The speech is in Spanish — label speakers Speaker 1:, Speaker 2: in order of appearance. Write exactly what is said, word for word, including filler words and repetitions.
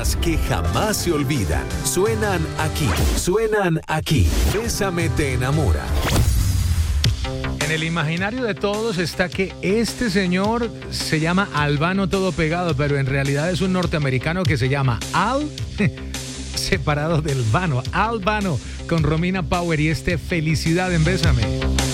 Speaker 1: historias que jamás se olvidan. Suenan aquí, suenan aquí. Bésame te enamora.
Speaker 2: En el imaginario de todos está que este señor se llama Albano todo pegado, pero en realidad es un norteamericano que se llama Al, separado del Vano. Albano con Romina Power y este Felicidad en Bésame.